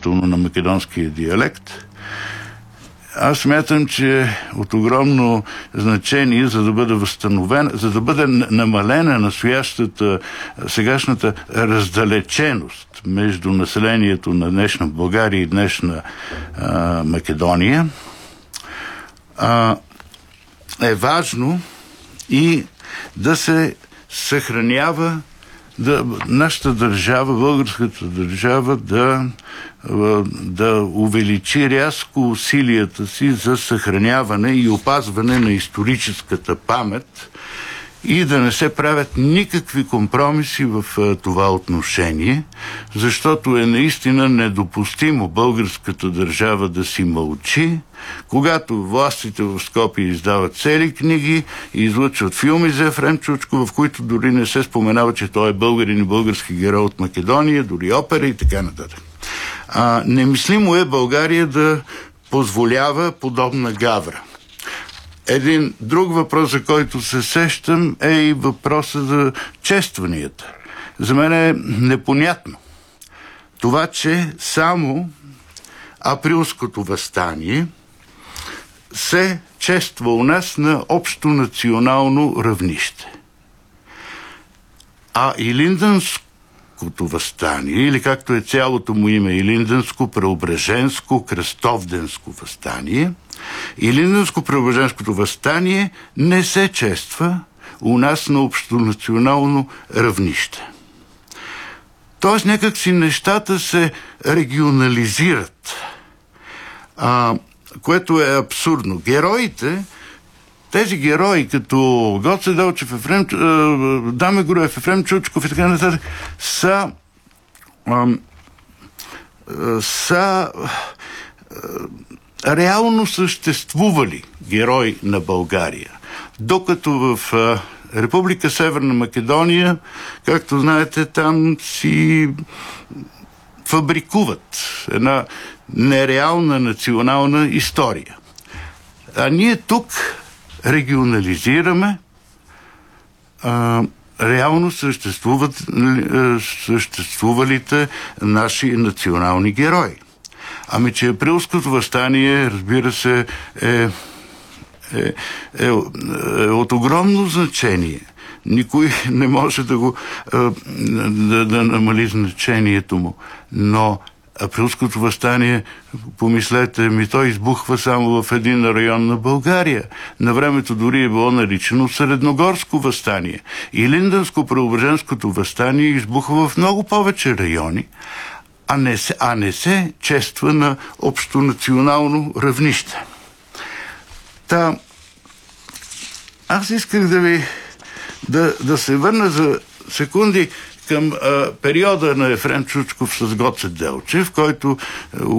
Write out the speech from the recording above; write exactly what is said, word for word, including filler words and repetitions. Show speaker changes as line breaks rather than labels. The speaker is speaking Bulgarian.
включително на македонския диалект. Аз смятам, че от огромно значение, за да бъде възстановена, за да бъде намалена настоящата, сегашната раздалеченост между населението на днешна България и днешна а, Македония, а, е важно и да се съхранява да, нашата държава, българската държава да, да увеличи рязко усилията си за съхраняване и опазване на историческата памет и да не се правят никакви компромиси в това отношение, защото е наистина недопустимо българската държава да си мълчи, когато властите в Скопие издават цели книги и излъчват филми за Ефрем Чучков, в които дори не се споменава, че той е българин и български герой от Македония, дори опера и така нататък. А, немислимо е България да позволява подобна гавра. Един друг въпрос, за който се сещам, е и въпроса за честванията. За мен е непонятно това, че само априлското въстание се чества у нас на общо национално равнище. А Илинденското въстание, или както е цялото му име, Илинденско, Преображенско, Кръстовденско въстание, Илинденско-Преображенското въстание не се чества у нас на общонационално равнище. Тоест някак си нещата се регионализират, а, което е абсурдно. Героите, тези герои, като Гоце Делчев, Ефрем, Даме Груев, Ефрем Чучков и така нататък, са а, са а, реално съществували герои на България. Докато в а, Република Северна Македония, както знаете, там си фабрикуват една нереална национална история. А ние тук регионализираме а, реално съществуват, съществувалите наши национални герои. Ами, че априлското въстание, разбира се, е, е, е, е, е от огромно значение. Никой не може да го да, да намали значението му. Но априлското въстание, помислете ми, той избухва само в един район на България. На времето дори е било наричано Средногорско въстание. Илинденско-Преображенското въстание избухва в много повече райони, а не се, а не се чества на общонационално равнище. Та, аз исках да ви да, да се върна за секунди към а, периода на Ефрем Чучков с Гоце Делчев, който